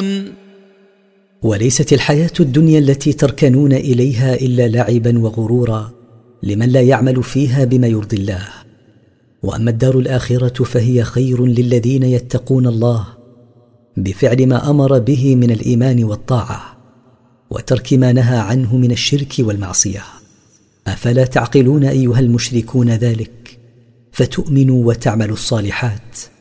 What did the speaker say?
تعملون. وليست الحياة الدنيا التي تركنون إليها إلا لعبا وغرورا لمن لا يعمل فيها بما يرضي الله، وأما الدار الآخرة فهي خير للذين يتقون الله بفعل ما أمر به من الإيمان والطاعة وترك ما نهى عنه من الشرك والمعصية. أفلا تعقلون أيها المشركون ذلك فتؤمنوا وتعملوا الصالحات؟